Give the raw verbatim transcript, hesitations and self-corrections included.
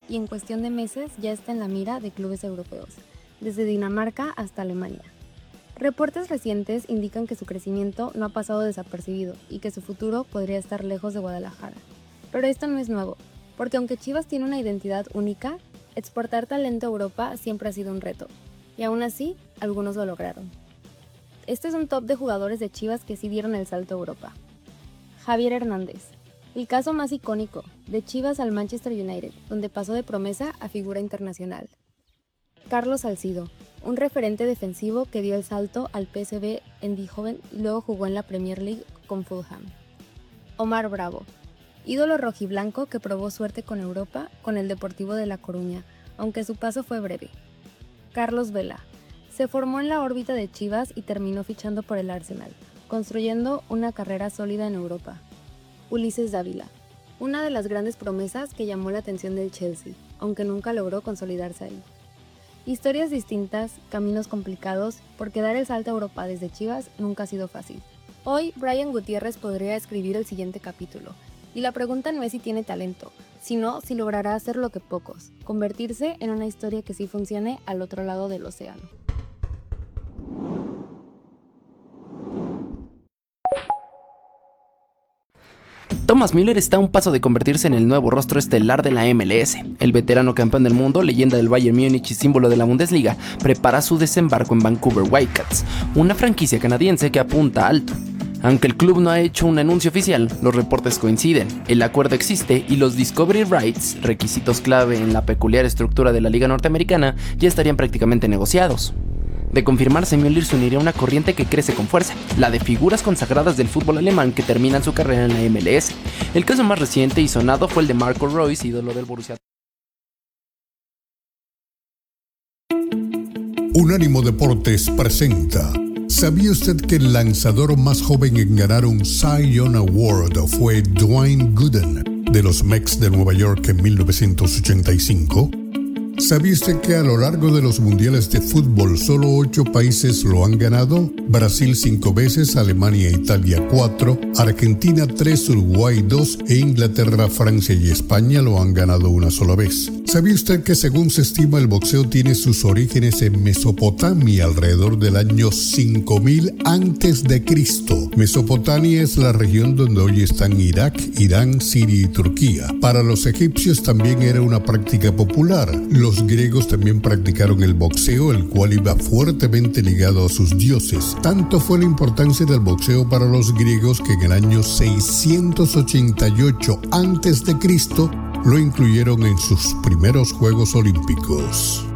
y en cuestión de meses ya está en la mira de clubes europeos, desde Dinamarca hasta Alemania. Reportes recientes indican que su crecimiento no ha pasado desapercibido y que su futuro podría estar lejos de Guadalajara. Pero esto no es nuevo, porque aunque Chivas tiene una identidad única, exportar talento a Europa siempre ha sido un reto, y aún así, algunos lo lograron. Este es un top de jugadores de Chivas que sí dieron el salto a Europa. Javier Hernández, el caso más icónico, de Chivas al Manchester United, donde pasó de promesa a figura internacional. Carlos Salcido, un referente defensivo que dio el salto al P S V Eindhoven y luego jugó en la Premier League con Fulham. Omar Bravo, ídolo rojiblanco que probó suerte con Europa con el Deportivo de La Coruña, aunque su paso fue breve. Carlos Vela, se formó en la órbita de Chivas y terminó fichando por el Arsenal, construyendo una carrera sólida en Europa. Ulises Dávila, una de las grandes promesas que llamó la atención del Chelsea, aunque nunca logró consolidarse ahí. Historias distintas, caminos complicados, porque dar el salto a Europa desde Chivas nunca ha sido fácil. Hoy, Brian Gutiérrez podría escribir el siguiente capítulo, y la pregunta no es si tiene talento, sino si logrará hacer lo que pocos, convertirse en una historia que sí funcione al otro lado del océano. Thomas Müller está a un paso de convertirse en el nuevo rostro estelar de la M L S. El veterano campeón del mundo, leyenda del Bayern Múnich y símbolo de la Bundesliga, prepara su desembarco en Vancouver Whitecaps, una franquicia canadiense que apunta alto. Aunque el club no ha hecho un anuncio oficial, los reportes coinciden, el acuerdo existe y los Discovery Rights, requisitos clave en la peculiar estructura de la liga norteamericana, ya estarían prácticamente negociados. De confirmarse, Müller se uniría a una corriente que crece con fuerza, la de figuras consagradas del fútbol alemán que terminan su carrera en la M L S. El caso más reciente y sonado fue el de Marco Reus, ídolo del Borussia. Unánimo Deportes presenta: ¿sabía usted que el lanzador más joven en ganar un Cy Young Award fue Dwayne Gooden de los Mets de Nueva York en mil novecientos ochenta y cinco? ¿Sabía usted que a lo largo de los mundiales de fútbol solo ocho países lo han ganado? Brasil cinco veces, Alemania e Italia cuatro, Argentina tres, Uruguay dos e Inglaterra, Francia y España lo han ganado una sola vez. ¿Sabía usted que según se estima el boxeo tiene sus orígenes en Mesopotamia alrededor del año cinco mil antes de Cristo? Mesopotamia es la región donde hoy están Irak, Irán, Siria y Turquía. Para los egipcios también era una práctica popular. Los griegos también practicaron el boxeo, el cual iba fuertemente ligado a sus dioses. Tanto fue la importancia del boxeo para los griegos que en el año seiscientos ochenta y ocho antes de Cristo lo incluyeron en sus primeros Juegos Olímpicos.